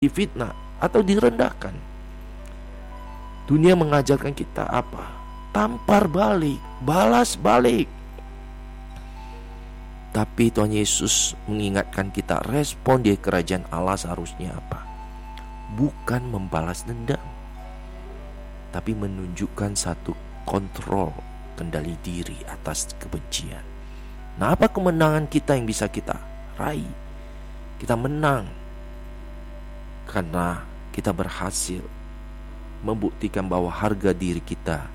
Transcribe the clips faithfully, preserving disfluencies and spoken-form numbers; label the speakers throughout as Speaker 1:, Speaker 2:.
Speaker 1: difitnah atau direndahkan. Dunia mengajarkan kita apa? Tampar balik, balas balik. Tapi Tuhan Yesus mengingatkan kita, respon di kerajaan Allah seharusnya apa? Bukan membalas dendam, tapi menunjukkan satu kontrol, kendali diri atas kebencian. Nah, apa kemenangan kita yang bisa kita raih? Kita menang karena kita berhasil membuktikan bahwa harga diri kita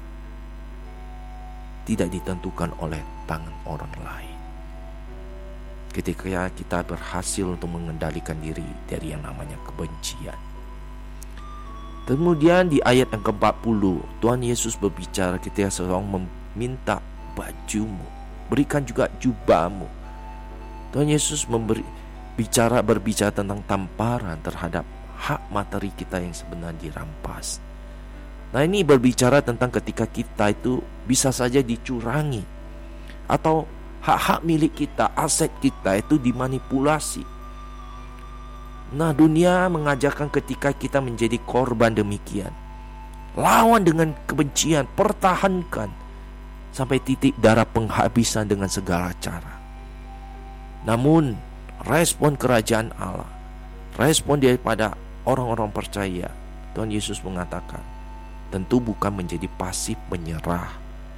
Speaker 1: tidak ditentukan oleh tangan orang lain. Ketika kita berhasil untuk mengendalikan diri dari yang namanya kebencian. Kemudian di ayat yang keempat puluh, Tuhan Yesus berbicara ketika seorang meminta bajumu, berikan juga jubahmu. Tuhan Yesus memberi bicara berbicara tentang tamparan terhadap hak materi kita yang sebenarnya dirampas. Nah, ini berbicara tentang ketika kita itu bisa saja dicurangi, atau hak-hak milik kita, aset kita itu dimanipulasi. Nah, dunia mengajarkan ketika kita menjadi korban demikian, lawan dengan kebencian, pertahankan sampai titik darah penghabisan dengan segala cara. Namun respon kerajaan Allah, respon daripada orang-orang percaya, Tuhan Yesus mengatakan, tentu bukan menjadi pasif menyerah.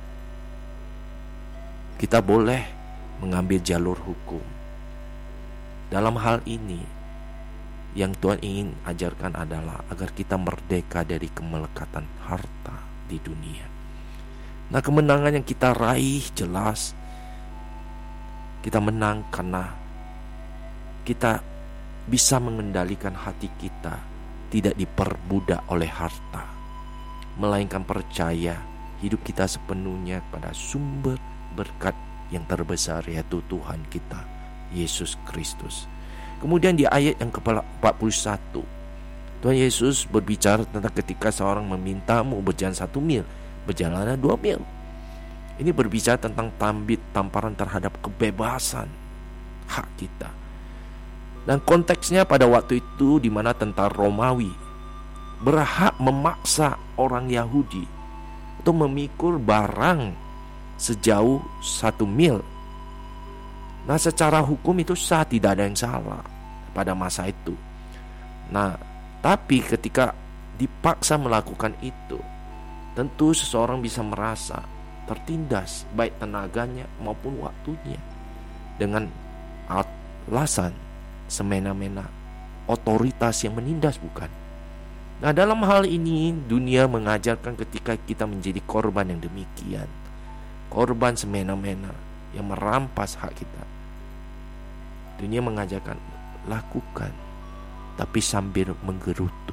Speaker 1: Kita boleh mengambil jalur hukum. Dalam hal ini, yang Tuhan ingin ajarkan adalah agar kita merdeka dari kemelekatan harta di dunia. Nah, kemenangan yang kita raih jelas, kita menang karena kita bisa mengendalikan hati kita, tidak diperbudak oleh harta, melainkan percaya hidup kita sepenuhnya pada sumber berkat yang terbesar, yaitu Tuhan kita, Yesus Kristus. Kemudian di ayat yang ke-empat puluh satu, Tuhan Yesus berbicara tentang ketika seorang memintamu berjalan satu mil, berjalanlah dua mil. Ini berbicara tentang tambit tamparan terhadap kebebasan hak kita. Dan konteksnya pada waktu itu di mana tentara Romawi berhak memaksa orang Yahudi untuk memikul barang sejauh satu mil. Nah, secara hukum itu sah, tidak ada yang salah pada masa itu. Nah, tapi ketika dipaksa melakukan itu, tentu seseorang bisa merasa tertindas, baik tenaganya maupun waktunya, dengan alasan semena-mena otoritas yang menindas, bukan? Nah, dalam hal ini dunia mengajarkan ketika kita menjadi korban yang demikian, korban semena-mena yang merampas hak kita, dunia mengajarkan lakukan, tapi sambil menggerutu.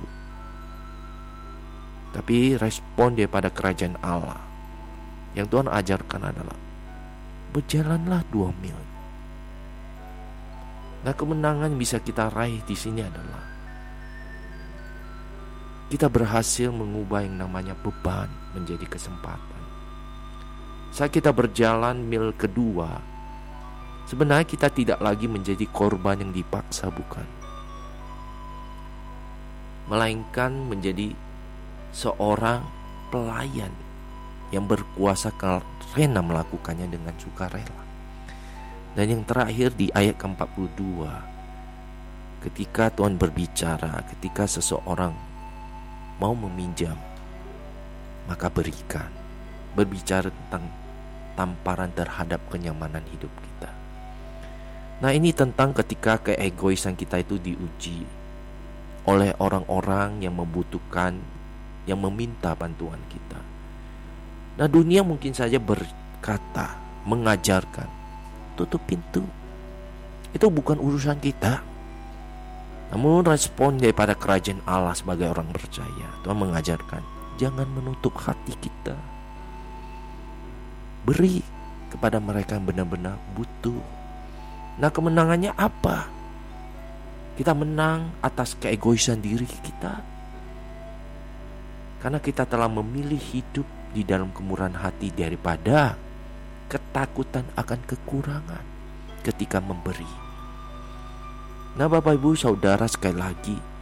Speaker 1: Tapi respon daripada kerajaan Allah yang Tuhan ajarkan adalah berjalanlah dua mil. Nah, kemenangan yang bisa kita raih di sini adalah kita berhasil mengubah yang namanya beban menjadi kesempatan. Saat kita berjalan mil kedua, sebenarnya kita tidak lagi menjadi korban yang dipaksa, bukan, melainkan menjadi seorang pelayan yang berkuasa karena melakukannya dengan sukarela. Dan yang terakhir di ayat ke-empat puluh dua, ketika Tuhan berbicara, ketika seseorang mau meminjam, maka berikan. Berbicara tentang tamparan terhadap kenyamanan hidup kita. Nah, ini tentang ketika keegoisan kita itu diuji oleh orang-orang yang membutuhkan, yang meminta bantuan kita. Nah, dunia mungkin saja berkata, mengajarkan, tutup pintu, itu bukan urusan kita. Namun respon daripada kerajaan Allah sebagai orang percaya, Tuhan mengajarkan, jangan menutup hati kita. Beri kepada mereka yang benar-benar butuh. Nah, kemenangannya apa? Kita menang atas keegoisan diri kita, karena kita telah memilih hidup di dalam kemurahan hati daripada ketakutan akan kekurangan ketika memberi. Nah, Bapak Ibu Saudara, sekali lagi,